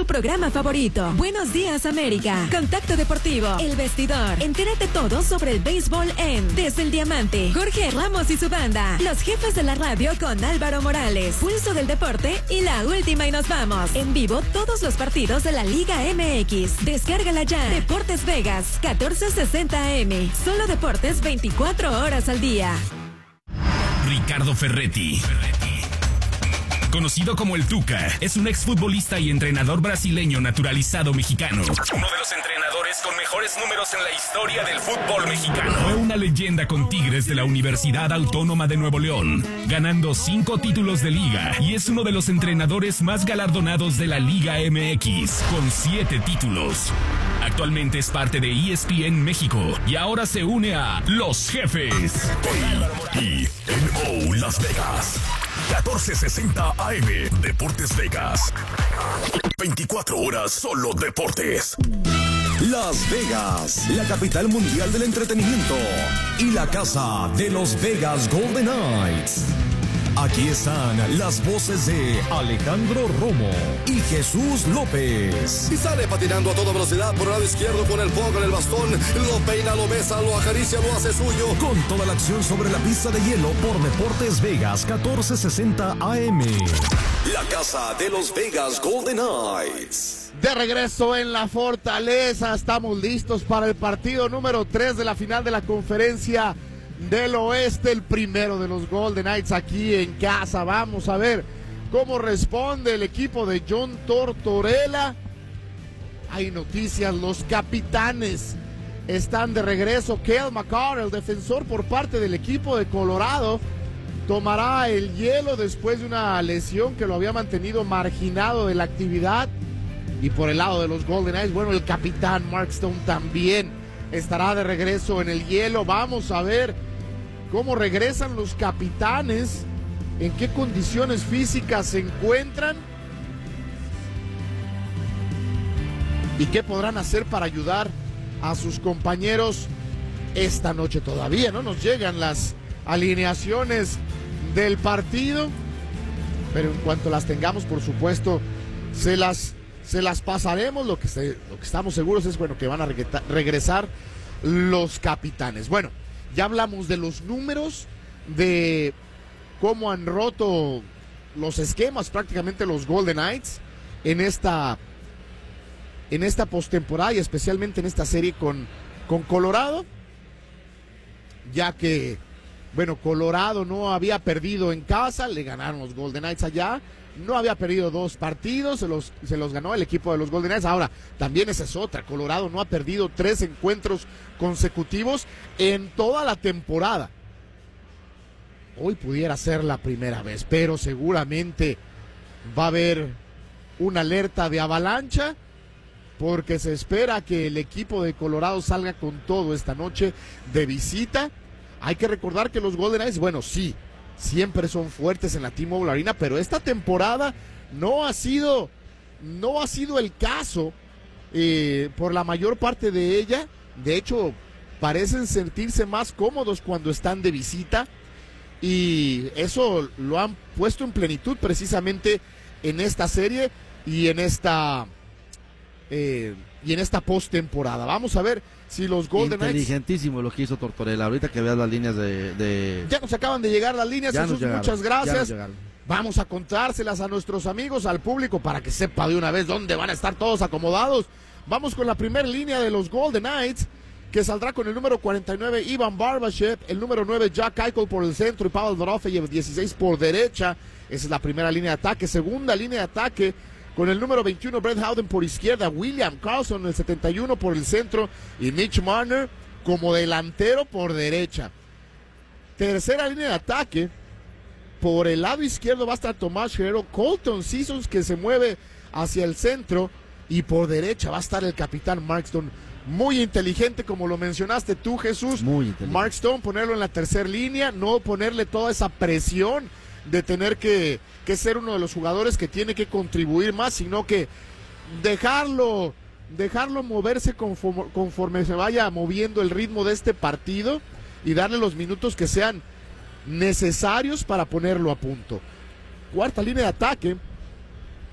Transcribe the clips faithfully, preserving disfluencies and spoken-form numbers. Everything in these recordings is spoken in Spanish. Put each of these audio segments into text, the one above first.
programa favorito. Buenos días, América. Contacto Deportivo, El Vestidor. Entérate todo sobre el béisbol en Desde el Diamante. Jorge Ramos y su banda. Los jefes de la radio con Álvaro Morales. Pulso del deporte y la última y nos vamos. En vivo todos los partidos de la Liga M X. Descárgala ya. Deportes Vegas, catorce sesenta A M. Solo deportes veinticuatro horas al día. Ricardo Ferretti, conocido como el Tuca, es un exfutbolista y entrenador brasileño naturalizado mexicano. Uno de los entrenadores con mejores números en la historia del fútbol mexicano. Fue una leyenda con Tigres de la Universidad Autónoma de Nuevo León, ganando cinco títulos de liga, y es uno de los entrenadores más galardonados de la Liga M X, con siete títulos. Actualmente es parte de E S P N México y ahora se une a Los Jefes. Y N O Las Vegas. catorce sesenta A M. Deportes Vegas. veinticuatro horas solo deportes. Las Vegas, la capital mundial del entretenimiento y la casa de los Vegas Golden Knights. Aquí están las voces de Alejandro Romo y Jesús López. Y sale patinando a toda velocidad por el lado izquierdo con el puck en el bastón. Lo peina, lo besa, lo acaricia, lo hace suyo. Con toda la acción sobre la pista de hielo por Deportes Vegas, catorce sesenta A M. La casa de los Vegas Golden Knights. De regreso en la Fortaleza, estamos listos para el partido número tres de la final de la Conferencia del Oeste, el primero de los Golden Knights aquí en casa. Vamos a ver cómo responde el equipo de John Tortorella. Hay noticias, los capitanes están de regreso. Cale Makar, el defensor por parte del equipo de Colorado, tomará el hielo después de una lesión que lo había mantenido marginado de la actividad. Y por el lado de los Golden Knights, bueno, el capitán Mark Stone también estará de regreso en el hielo. Vamos a ver cómo regresan los capitanes, en qué condiciones físicas se encuentran y qué podrán hacer para ayudar a sus compañeros esta noche. Todavía no nos llegan las alineaciones del partido, pero en cuanto las tengamos, por supuesto, se las, se las pasaremos. Lo que, se, lo que estamos seguros es, bueno, que van a regreta, regresar los capitanes. Bueno, ya hablamos de los números, de cómo han roto los esquemas prácticamente los Golden Knights en esta, en esta postemporada y especialmente en esta serie con, con Colorado, ya que, bueno, Colorado no había perdido en casa, le ganaron los Golden Knights allá, no había perdido dos partidos, se los, se los ganó el equipo de los Golden Knights. Ahora, también esa es otra, Colorado no ha perdido tres encuentros consecutivos en toda la temporada. Hoy pudiera ser la primera vez, pero seguramente va a haber una alerta de avalancha, porque se espera que el equipo de Colorado salga con todo esta noche de visita. Hay que recordar que los Golden Knights, bueno, sí, siempre son fuertes en la T-Mobile Arena, pero esta temporada no ha sido, no ha sido el caso eh, por la mayor parte de ella. De hecho, parecen sentirse más cómodos cuando están de visita, y eso lo han puesto en plenitud precisamente en esta serie y en esta eh, y en esta postemporada. Vamos a ver si los Golden Knights... Inteligentísimo lo que hizo Tortorella. Ahorita que veas las líneas de... de... Ya nos acaban de llegar las líneas, ya Jesús, muchas gracias. Vamos a contárselas a nuestros amigos, al público, para que sepa de una vez dónde van a estar todos acomodados. Vamos con la primera línea de los Golden Knights, que saldrá con el número cuarenta y nueve, Ivan Barbashev, el número nueve, Jack Eichel por el centro y Pavel Dorofeyev, dieciséis por derecha. Esa es la primera línea de ataque. Segunda línea de ataque, con el número veintiuno, Brett Howden por izquierda, William Karlsson, el setenta y uno por el centro, y Mitch Marner como delantero por derecha. Tercera línea de ataque, por el lado izquierdo va a estar Tomás Herrero, Colton Sissons, que se mueve hacia el centro, y por derecha va a estar el capitán Mark Stone. Muy inteligente, como lo mencionaste tú, Jesús. Muy inteligente. Mark Stone, ponerlo en la tercera línea, no ponerle toda esa presión de tener que, que ser uno de los jugadores que tiene que contribuir más, sino que dejarlo, dejarlo moverse conforme, conforme se vaya moviendo el ritmo de este partido y darle los minutos que sean necesarios para ponerlo a punto. Cuarta línea de ataque,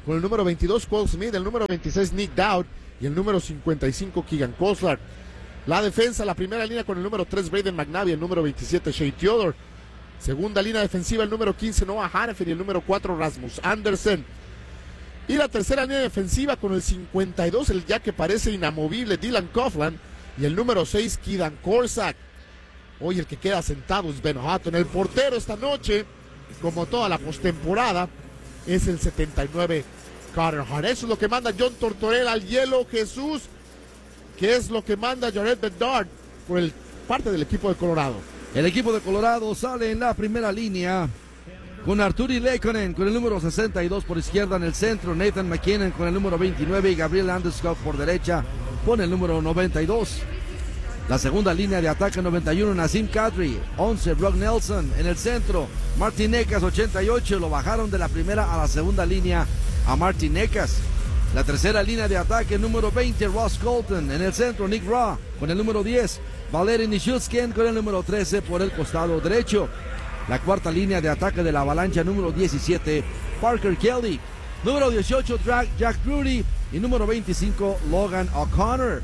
con el número veintidós, Cole Smith, el número veintiséis, Nick Dowd, y el número cincuenta y cinco, Keegan Koslar. La defensa, la primera línea con el número tres, Braden McNabb, y el número veintisiete, Shea Theodore. Segunda línea defensiva, el número quince, Noah Hannafin, y el número cuatro, Rasmus Andersen. Y la tercera línea defensiva con el cincuenta y dos, el ya que parece inamovible, Dylan Coughlin, y el número seis, Keegan Korsak. Hoy el que queda sentado es Ben Hutton. El portero esta noche, como toda la postemporada, es el setenta y nueve, Carter Hart. Eso es lo que manda John Tortorella al hielo, Jesús, que es lo que manda Jared Bedard por el, parte del equipo de Colorado. El equipo de Colorado sale en la primera línea con Arturi Leikonen con el número sesenta y dos por izquierda, en el centro Nathan McKinnon con el número veintinueve y Gabriel Landeskog por derecha con el número noventa y dos. La segunda línea de ataque, noventa y uno, Nazem Kadri, once, Brock Nelson. En el centro, Martin Necas, ochenta y ocho, lo bajaron de la primera a la segunda línea a Martin Necas. La tercera línea de ataque, número veinte, Ross Colton. En el centro, Nick Raw con el número diez, Valeri Nichushkin con el número trece por el costado derecho. La cuarta línea de ataque de la Avalancha, número diecisiete, Parker Kelly. Número dieciocho, Jack Drury. Y número veinticinco, Logan O'Connor.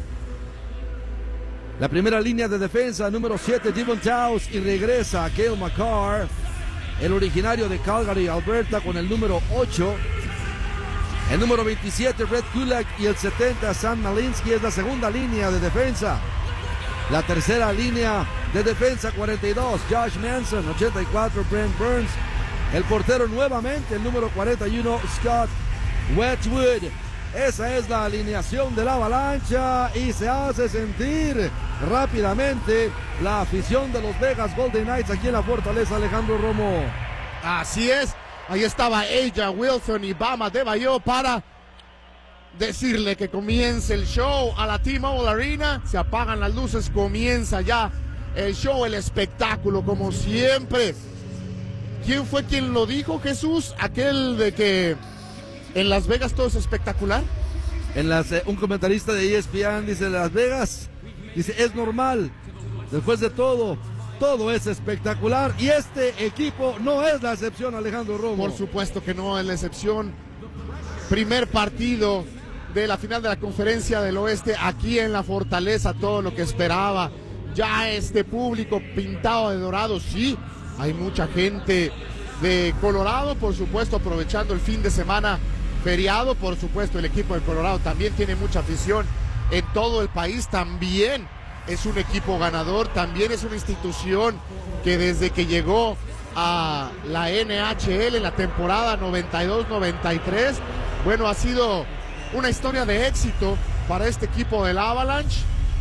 La primera línea de defensa, número siete, Devon Taus. Y regresa Cale Makar, el originario de Calgary, Alberta, con el número ocho. El número veintisiete, Brett Kulak. Y el setenta, Sam Malinsky, es la segunda línea de defensa. La tercera línea de defensa, cuarenta y dos, Josh Manson. ochenta y cuatro, Brent Burns. El portero nuevamente, el número cuarenta y uno, Scott Wedgwood. Esa es la alineación de la Avalancha y se hace sentir rápidamente la afición de los Vegas Golden Knights aquí en la Fortaleza, Alejandro Romo. Así es, ahí estaba A'ja Wilson y Bam Adebayo para decirle que comience el show a la T-Mobile Arena. Se apagan las luces, comienza ya el show, el espectáculo, como siempre. ¿Quién fue quien lo dijo, Jesús? Aquel de que en Las Vegas todo es espectacular. En las, eh, un comentarista de E S P N dice: Las Vegas, dice, es normal. Después de todo, todo es espectacular. Y este equipo no es la excepción, Alejandro Romo. Por supuesto que no es la excepción. Primer partido de la final de la Conferencia del Oeste aquí en la Fortaleza, todo lo que esperaba. Ya este público pintado de dorado, sí, hay mucha gente de Colorado, por supuesto, aprovechando el fin de semana feriado. Por supuesto, el equipo de Colorado también tiene mucha afición en todo el país, también es un equipo ganador, también es una institución que desde que llegó a la N H L en la temporada noventa y dos noventa y tres, bueno, ha sido una historia de éxito para este equipo del Avalanche,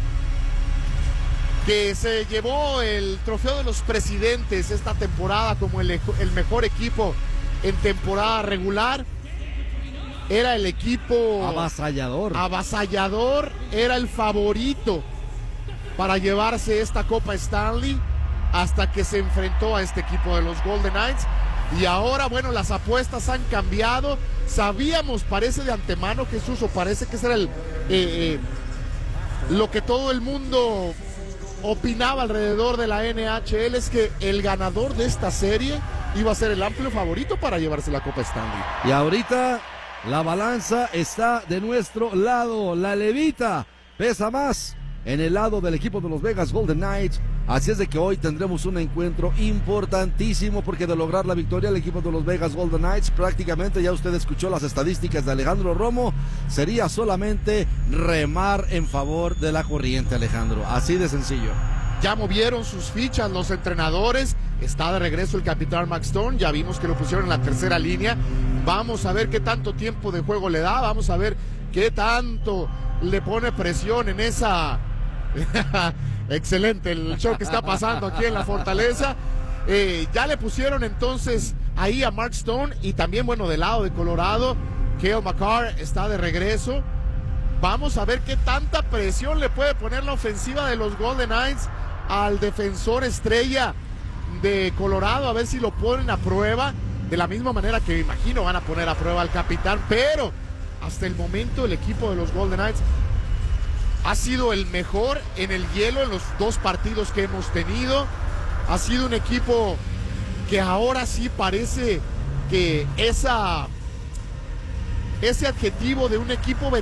que se llevó el trofeo de los presidentes esta temporada como el, el mejor equipo en temporada regular. Era el equipo avasallador. Avasallador, era el favorito para llevarse esta Copa Stanley hasta que se enfrentó a este equipo de los Golden Knights. Y ahora, bueno, las apuestas han cambiado. Sabíamos, parece de antemano, Jesús, o parece que ese era el, eh, eh, lo que todo el mundo opinaba alrededor de la N H L, es que el ganador de esta serie iba a ser el amplio favorito para llevarse la Copa Stanley. Y ahorita la balanza está de nuestro lado. La levita pesa más en el lado del equipo de los Vegas Golden Knights. Así es de que hoy tendremos un encuentro importantísimo, porque de lograr la victoria el equipo de los Vegas Golden Knights, prácticamente ya usted escuchó las estadísticas de Alejandro Romo, sería solamente remar en favor de la corriente, Alejandro, así de sencillo. Ya movieron sus fichas los entrenadores, está de regreso el capitán Mark Stone, ya vimos que lo pusieron en la tercera línea. Vamos a ver qué tanto tiempo de juego le da, vamos a ver qué tanto le pone presión en esa... Excelente el show que está pasando aquí en la Fortaleza. Eh, ya le pusieron entonces ahí a Mark Stone, y también, bueno, del lado de Colorado, Cale Makar está de regreso. Vamos a ver qué tanta presión le puede poner la ofensiva de los Golden Knights al defensor estrella de Colorado, a ver si lo ponen a prueba, de la misma manera que me imagino van a poner a prueba al capitán. Pero hasta el momento el equipo de los Golden Knights ha sido el mejor en el hielo en los dos partidos que hemos tenido. Ha sido un equipo que ahora sí parece que esa ese adjetivo de un equipo